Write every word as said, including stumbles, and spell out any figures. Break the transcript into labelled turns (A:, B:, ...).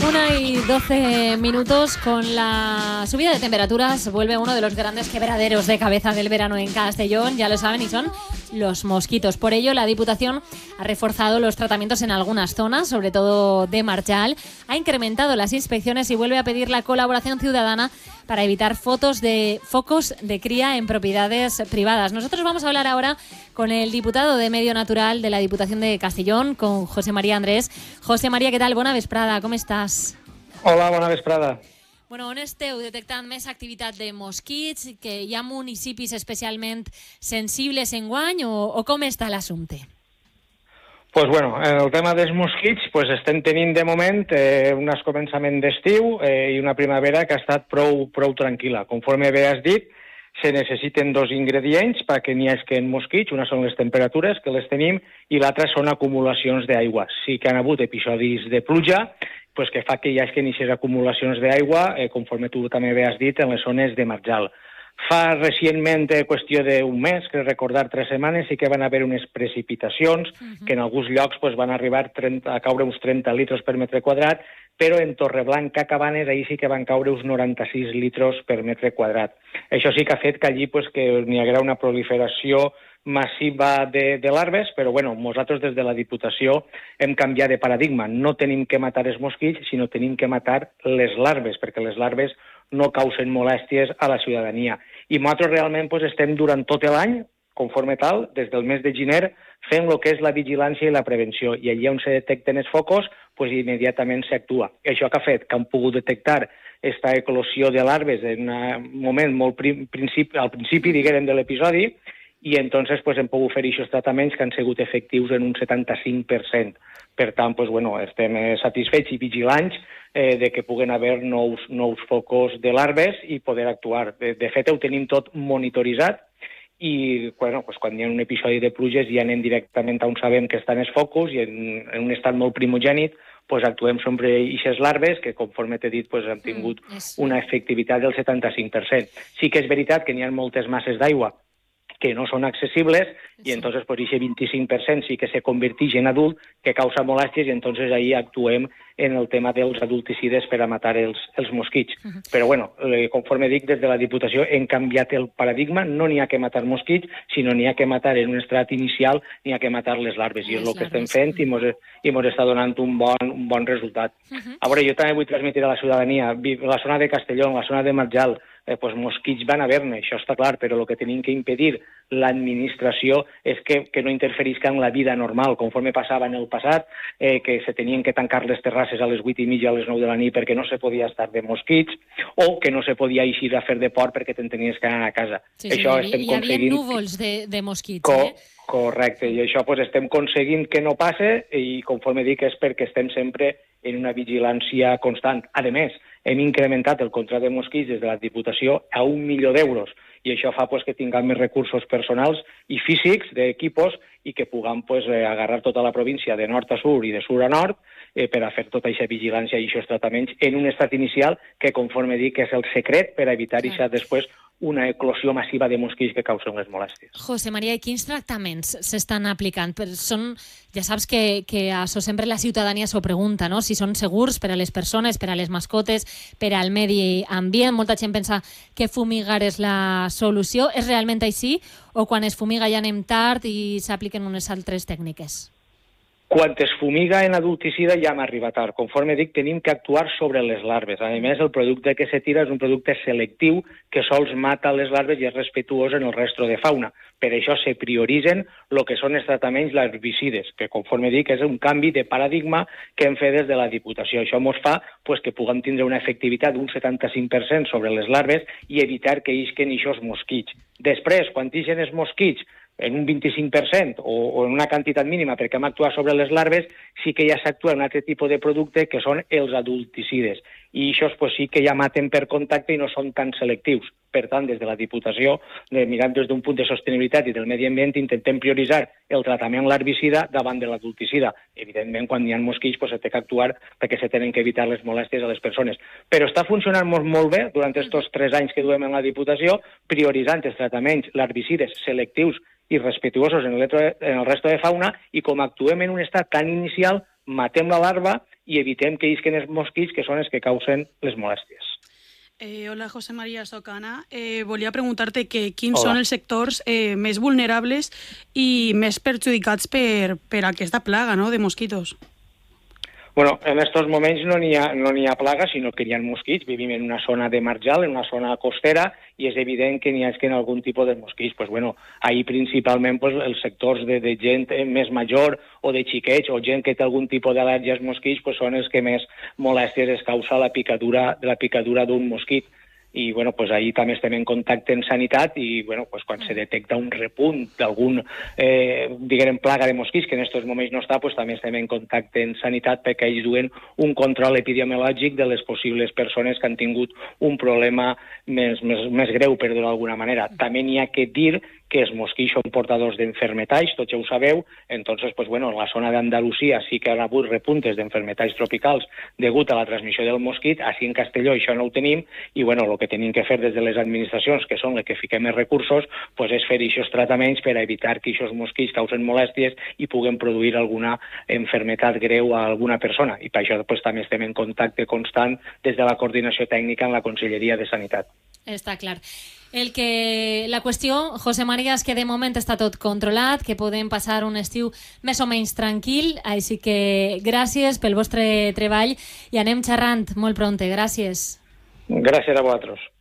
A: Una y doce minutos. Con la subida de temperaturas vuelve uno de los grandes quebraderos de cabeza del verano en Castellón, ya lo saben, y son los mosquitos. Por ello, la Diputación ha reforzado los tratamientos en algunas zonas, sobre todo de Marchal, ha incrementado las inspecciones y vuelve a pedir la colaboración ciudadana para evitar fotos de focos de cría en propiedades privadas. Nosotros vamos a hablar ahora con el diputado de Medio Natural de la Diputación de Castellón, con José María Andrés. José María, què tal? Bona vesprada, com estàs?
B: Hola, bona vesprada.
A: Bueno, on esteu detectant més activitat de mosquits? Que hi ha municipis especialment sensibles enguany o, o com està l'assumpte?
B: Pues bueno, en el tema dels mosquits pues estem tenint de moment eh, un començament d'estiu eh, i una primavera que ha estat prou, prou tranquil·la. Conforme bé has dit, se necessiten dos ingredients perquè n'hi hagin mosquits. Una són les temperatures, que les tenim, i l'altra són acumulacions d'aigua. Sí que han hagut episodis de pluja, pues que fa que hi hagin aquestes acumulacions d'aigua, eh, conforme tu també bé has dit, en les zones de marjal. Fa recentment, qüestió d'un mes, que recordar tres setmanes, sí que van haver unes precipitacions uh-huh. que en alguns llocs pues, van arribar trenta, a caure uns trenta litres per metre quadrat, però en Torreblanca, Cabanes, ahir sí que van caure uns noranta-sis litres per metre quadrat. Això sí que ha fet que allí pues, que n'hi haguera una proliferació massiva de, de larves, però bueno, nosaltres des de la Diputació hem canviat de paradigma. No tenim que matar els mosquits, sinó tenim que matar les larves, perquè les larves no causen molèsties a la ciutadania. I nosaltres realment pues, estem durant tot l'any, conforme tal, des del mes de gener, fent el que és la vigilància i la prevenció. I allà on se detecten els focus, pues, immediatament s'actua. Això que ha fet que han pogut detectar aquesta eclosió de larves en un moment molt prim, principi, al principi, diguem, de l'episodi, i entonces pues, hem pogut fer aquests tractaments que han sigut efectius en un setanta-cinc per cent. Per tant, pues, bueno, estem satisfets i vigilants eh, de que puguen haver nous, nous focus de larves i poder actuar. De, de fet, ho tenim tot monitoritzat i bueno, pues, quan hi ha un episodi de pluges ja anem directament on sabem que estan els focus i en, en un estat molt primogènit pues, actuem sobre aquestes larves que, conforme t'he dit, pues, han tingut mm, és... una efectivitat del setanta-cinc per cent. Sí que és veritat que n'hi ha moltes masses d'aigua que no són accessibles, sí. I entonces pues aquest vint-i-cinc per cent sí que se converteix en adult, que causa molèsties, i entonces ahí actuem en el tema dels adulticides per a matar els, els mosquits. Uh -huh. Però bueno, eh, conforme dic, des de la Diputació hem canviat el paradigma, no n'hi ha que matar mosquits, sinó n'hi ha que matar en un estrat inicial, n'hi ha que matar les larves, i és el que estem fent i mos, i mos està donant un bon, un bon resultat. Uh -huh. A veure, jo també vull transmetre a la ciutadania, la zona de Castelló, la zona de Marjal, Eh, pues, mosquits van haver-ne, això està clar, però el que tenim que impedir l'administració és que, que no interferisca en la vida normal, conforme passava en el passat, eh, que se tenien que tancar les terrasses a les vuit i mitja, a les nou de la nit perquè no se podia estar de mosquits, o que no se podia eixir a fer de port perquè te'n tenies que anar a casa.
A: Sí, sí, això hi, estem hi aconseguint... havia núvols de, de mosquits, Co eh?
B: Correcte, i això pues, estem aconseguint que no passe, i conforme dic és perquè estem sempre en una vigilància constant. A més, hem incrementat el control de mosquits des de la Diputació a un milió d'euros, i això fa pues, que tinguem més recursos personals i físics d'equipos i que puguem pues, eh, agarrar tota la província de nord a sud i de sud a nord eh, per a fer tota aquesta vigilància i aquests tractaments en un estat inicial que, conforme dic, és el secret per a evitar això després una eclosió massiva de mosquits que causen les molèsties.
A: José María, i quins tractaments s'estan aplicant? Són, ja saps que, que això sempre la ciutadania s'ho pregunta, no? Si són segurs per a les persones, per a les mascotes, per al medi ambient. Molta gent pensa que fumigar és la solució. És realment així? O quan es fumiga ja anem tard i s'apliquen unes altres tècniques?
B: Quan es fumiga en adulticida ja hem arribat tard. Conforme dic, tenim que actuar sobre les larves. A més, el producte que se tira és un producte selectiu que sols mata les larves i és respectuós en el resto de fauna. Per això se prioritzen el que són els tractaments herbicides, que, conforme dic, és un canvi de paradigma que hem fet des de la Diputació. Això ens fa pues, que puguem tindre una efectivitat d'un setanta-cinc per cent sobre les larves i evitar que isquen aquests mosquits. Després, quan ixen els mosquits en un vint-i-cinc per cent o, o en una quantitat mínima perquè hem actuat sobre les larves, sí que ja s'actua en un altre tipus de producte que són els adulticides. I això pues, sí que ja maten per contacte i no són tan selectius. Per tant, des de la Diputació, mirant des d'un punt de sostenibilitat i del medi ambient, intentem prioritzar el tractament l'herbicida davant de l'adulticida. Evidentment, quan hi ha mosquits, pues, se té que actuar perquè se tenen que evitar les molèsties a les persones. Però està funcionant molt, molt bé durant aquests tres anys que duem en la Diputació, prioritzant els tractaments l'herbicides selectius i respectuosos en el, en el resto de fauna, i com actuem en un estat tan inicial, matem la larva i evitem que isquen els mosquits que són els que causen les molèsties.
C: Eh, hola, José María, soc Anna. Eh, volia preguntar-te que quins
B: Hola.
C: són els sectors eh, més vulnerables i més perjudicats per, per aquesta plaga, no?, de mosquitos.
B: Bueno, en estos moments no n'hi ha, no n'hi ha plaga, sinó que hi ha mosquits. Vivim en una zona de marjal, en una zona costera, i és evident que n'hi ha que en algun tipus de mosquits. Pues bueno, ahí principalment pues, els sectors de, de gent més major o de xiquets o gent que té algun tipus d'al·lèrgia als mosquits pues, són els que més molèsties es causa la picadura, la picadura d'un mosquit. I bueno, pues ahí també estem en contacte en sanitat i bueno, pues quan se detecta un repunt d'algun eh, diguem plaga de mosquits que en aquests moments no està, pues també estem en contacte en sanitat perquè ells duen un control epidemiològic de les possibles persones que han tingut un problema més, més, més greu, per dir-ho d'alguna manera. També n'hi ha que dir que els mosquits són portadors d'enfermetats, tots ja ho sabeu, entonces, pues bueno, en la zona d'Andalusia sí que han hagut repuntes d'enfermetats tropicals degut a la transmissió del mosquit, així en Castelló això no ho tenim, i bueno, el que tenim que fer des de les administracions, que són les que fiquem els recursos, pues és fer aquests tractaments per a evitar que aquests mosquits causen molèsties i puguen produir alguna enfermetat greu a alguna persona, i per això pues, també estem en contacte constant des de la coordinació tècnica en la Conselleria de Sanitat.
A: Està clar. El que la qüestió, José María, és que de moment està tot controlat, que podem passar un estiu més o menys tranquil, així que gràcies pel vostre treball i anem xerrant molt pronte. Gràcies.
B: Gràcies a vosaltres.